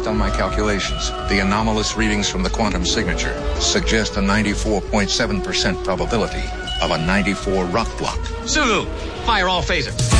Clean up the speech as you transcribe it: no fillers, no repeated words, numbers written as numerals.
Based on my calculations, the anomalous readings from the quantum signature suggest a 94.7% probability of a 94 rock block. Sulu, fire all phasers.